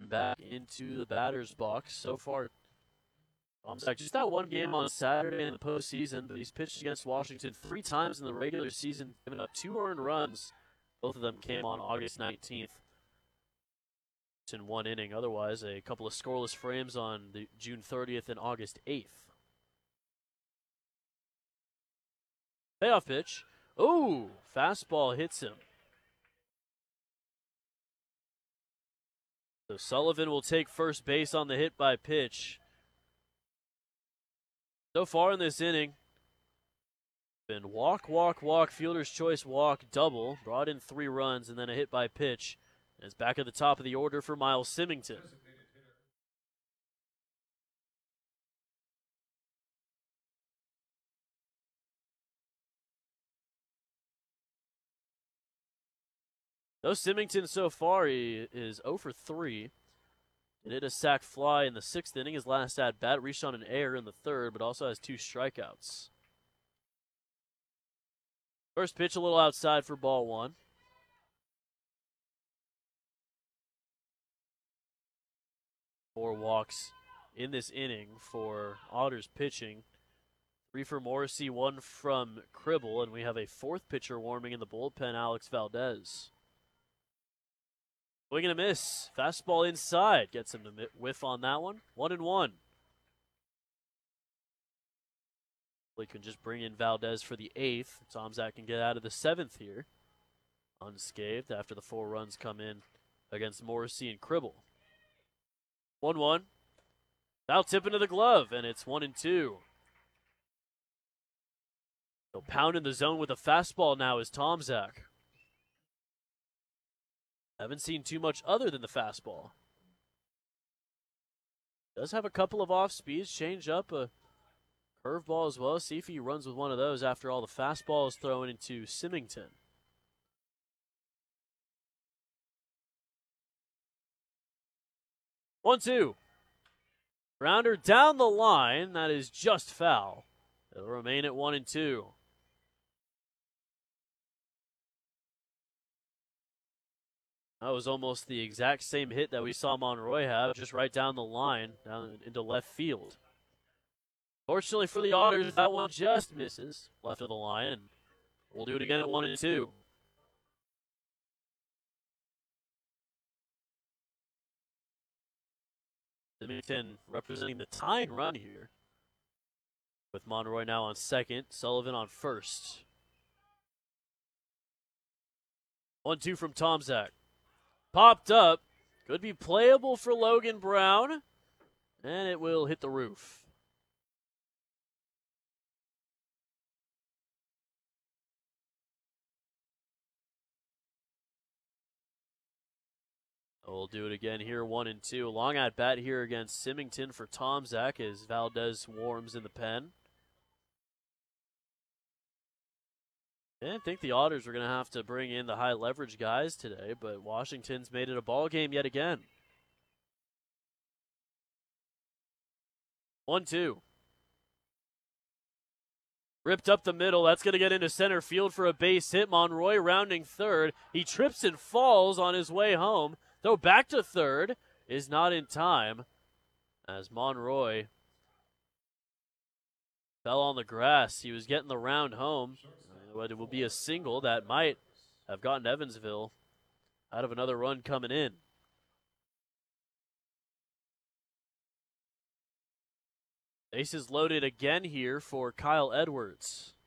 back into the batter's box. So far, just that one game on Saturday in the postseason, but he's pitched against Washington 3 times in the regular season, giving up 2 earned runs. Both of them came on August 19th in 1 inning. Otherwise, a couple of scoreless frames on the June 30th and August 8th. Payoff pitch. Ooh, fastball hits him. So Sullivan will take first base on the hit by pitch. So far in this inning, been walk, walk, walk, fielder's choice walk, double, brought in 3 runs, and then a hit by pitch. And it's back at the top of the order for Miles Symington. Though Symington so far, he is 0 for 3. He hit a sac fly in the 6th inning. His last at bat reached on an error in the 3rd, but also has 2 strikeouts. First pitch a little outside for ball 1. Four walks in this inning for Otters pitching. 3 for Morrissey, 1 from Cribble, and we have a 4th pitcher warming in the bullpen, Alex Valdez. Swing and a miss. Fastball inside. Gets him to whiff on that one. 1-1. We can just bring in Valdez for the 8th. Tomczak can get out of the 7th here unscathed after the 4 runs come in against Morrissey and Cribble. 1-1. Now tip into the glove, and it's 1-2. So pounding the zone with a fastball now is Tomczak. Haven't seen too much other than the fastball. Does have a couple of off speeds, change up a curveball as well. See if he runs with one of those after all the fastballs thrown into Symington. 1-2. Grounder down the line. That is just foul. It'll remain at 1-2. That was almost the exact same hit that we saw Monroy have, just right down the line, down into left field. Fortunately for the Otters, that one just misses left of the line, and we'll do it again at 1-2. Symington representing the tying run here, with Monroy now on second, Sullivan on first. 1-2 from Tomczak. Popped up. Could be playable for Logan Brown. And it will hit the roof. We'll do it again here, 1-2. Long at bat here against Symington for Tomczak as Valdez warms in the pen. I didn't think the Otters were going to have to bring in the high leverage guys today, but Washington's made it a ball game yet again. 1-2. Ripped up the middle. That's going to get into center field for a base hit. Monroy rounding third. He trips and falls on his way home. Throw back to third is not in time as Monroy fell on the grass. He was getting the round home. But it will be a single that might have gotten Evansville out of another run coming in. Bases loaded again here for Kyle Edwards.